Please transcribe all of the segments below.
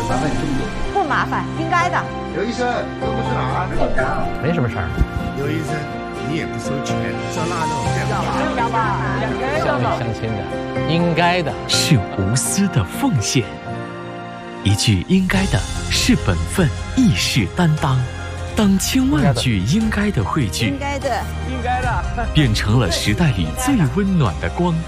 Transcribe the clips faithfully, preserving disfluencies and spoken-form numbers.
麻烦你这么多。 不麻烦，应该的。 刘医生，这不是哪儿？ 没什么事儿。 刘医生，你也不收钱，上那种要吧？ 乡里乡亲的，应该的。 是无私的奉献，一句应该的是本分，亦是担当。当千万句应该的汇聚， 应该的， 应该的， 变成了时代里最温暖的光。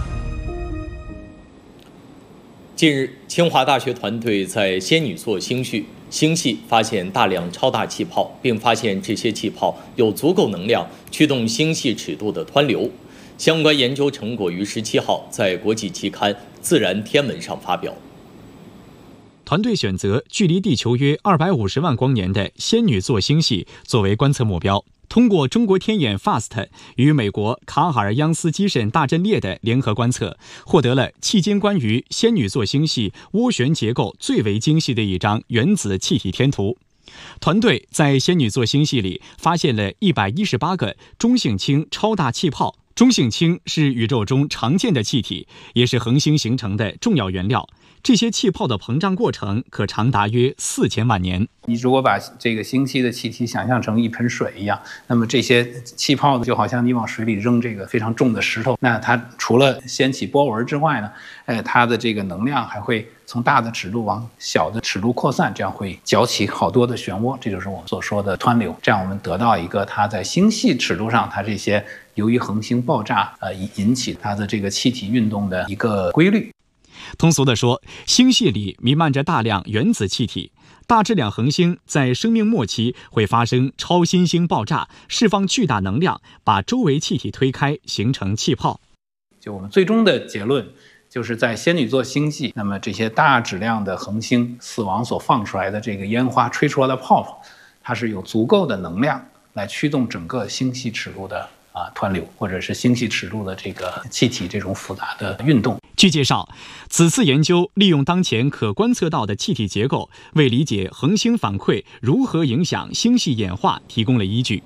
近日，清华大学团队在仙女座星系星系发现大量超大气泡，并发现这些气泡有足够能量驱动星系尺度的湍流。相关研究成果于十七号在国际期刊《自然天文》上发表。 团队选择距离地球约二百五十万光年的仙女座星系作为观测目标，通过中国天眼 F A S T 与美国卡尔央斯基慎大阵列的联合观测，获得了迄今关于仙女座星系涡旋结构最为精细的一张原子气体天图。团队在仙女座星系里发现了一百一十八个中性氢超大气泡。中性氢是宇宙中常见的气体，也是恒星形成的重要原料。这些气泡的膨胀过程可长达约四千万年。 你如果把这个星系的气体想象成一盆水一样，那么这些气泡就好像你往水里扔这个非常重的石头，那它除了掀起波纹之外呢，哎，它的这个能量还会从大的尺度往小的尺度扩散，这样会搅起好多的漩涡，这就是我们所说的湍流。这样我们得到一个它在星系尺度上，它这些由于恒星爆炸呃引起它的这个气体运动的一个规律。 通俗地说，星系里弥漫着大量原子气体，大质量恒星在生命末期会发生超新星爆炸，释放巨大能量，把周围气体推开，形成气泡。 就我们最终的结论，就是在仙女座星系，那么这些大质量的恒星死亡所放出来的这个烟花吹出来的泡泡，它是有足够的能量来驱动整个星系尺度的啊湍流，或者是星系尺度的这个气体这种复杂的运动。 据介绍，此次研究利用当前可观测到的气体结构，为理解恒星反馈如何影响星系演化提供了依据。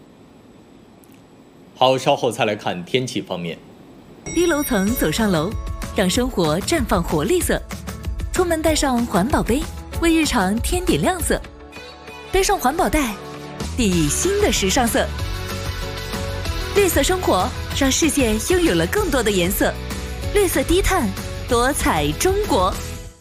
好，稍后再来看天气方面。 低楼层走上楼，让生活绽放活力色。出门带上环保杯，为日常添点亮色。背上环保袋，递以新的时尚色。绿色生活，让世界拥有了更多的颜色。绿色低碳，多彩中国。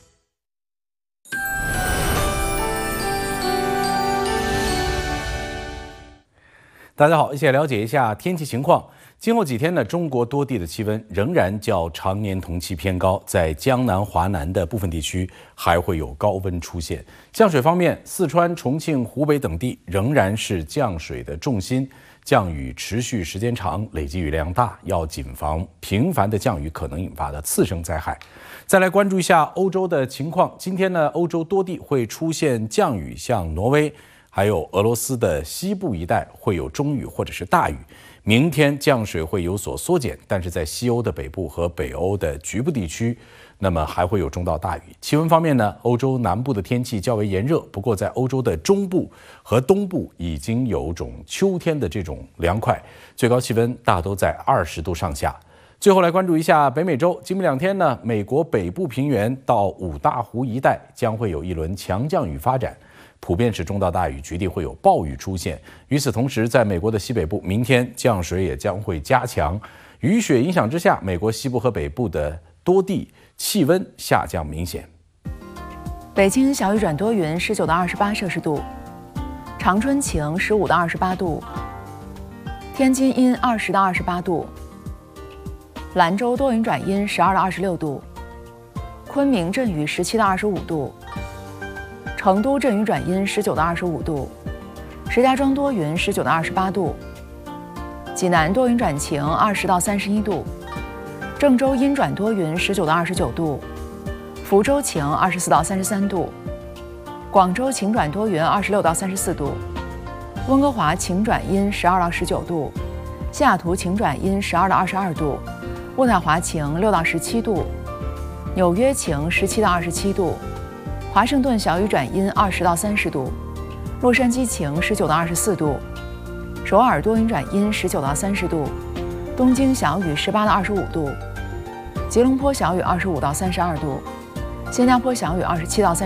大家好，一起来了解一下天气情况。今后几天呢，中国多地的气温仍然较常年同期偏高，在江南、华南的部分地区还会有高温出现。降水方面，四川、重庆、湖北等地仍然是降水的重心。降雨持续时间长，累积雨量大，要谨防频繁的降雨可能引发的次生灾害。再来关注一下欧洲的情况。今天呢，欧洲多地会出现降雨，像挪威还有俄罗斯的西部一带会有中雨或者是大雨。明天降水会有所缩减，但是在西欧的北部和北欧的局部地区，那么还会有中到大雨。气温方面呢，欧洲南部的天气较为炎热，不过在欧洲的中部和东部已经有种秋天的这种凉快，最高气温大都在二十度上下。最后来关注一下北美洲，今明两天呢，美国北部平原到五大湖一带将会有一轮强降雨发展，普遍是中到大雨，局地会有暴雨出现。与此同时，在美国的西北部，明天降水也将会加强。雨雪影响之下，美国西部和北部的多地气温下降明显。 北京小雨转多云，十九到二十八摄氏度；长春晴，十五到二十八度；天津阴，二十到二十八度；兰州多云转阴，十二到二十六度；昆明阵雨，十七到二十五度；成都阵雨转阴，十九到二十五度；石家庄多云，十九到二十八度；济南多云转晴，二十到三十一度；郑州阴转多云，十九到二十九度；福州晴，二十四到三十三度；广州晴转多云，二十六到三十四度；温哥华晴转阴，十二到十九度；西雅图晴转阴，十二到二十二度；渥太华晴，六到十七度；纽约晴，十七到二十七度；华盛顿小雨转阴，二十到三十度；洛杉矶晴，十九到二十四度；首尔多云转阴，十九到三十度；东京小雨，十八到二十五度；吉隆坡小雨，二十五到三十二度；新加坡小雨，二十七到三。